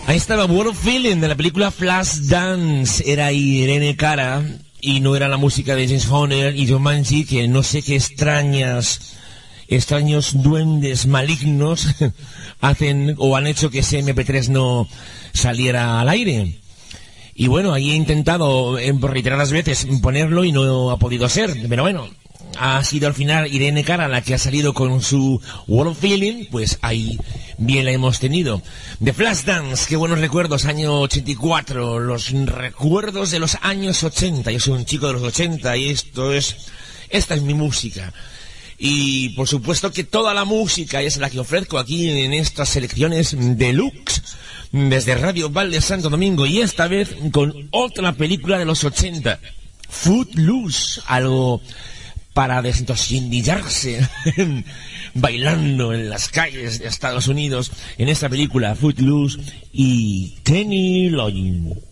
Ahí estaba World of Feeling de la película Flashdance. Era Irene Cara y no era la música de James Horner y Jumanji, que no sé qué extraños duendes malignos hacen o han hecho que ese MP3 no saliera al aire. Y bueno, ahí he intentado por reiteradas veces ponerlo y no ha podido ser, pero bueno, ha sido al final Irene Cara la que ha salido con su World of Feeling, pues ahí bien la hemos tenido. The Flashdance, qué buenos recuerdos, año 84, los recuerdos de los años 80. Yo soy un chico de los 80 y esta es mi música. Y por supuesto que toda la música es la que ofrezco aquí en estas selecciones deluxe desde Radio Val de Santo Domingo, y esta vez con otra película de los 80, Footloose, algo para desentosillarse bailando en las calles de Estados Unidos en esta película Footloose y Kenny Loggins.